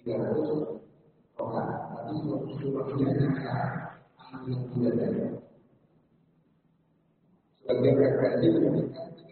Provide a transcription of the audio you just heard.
300 rokaat, tapi seluruhnya hanya yang tidak ada. Sebagai referensi menunjukkan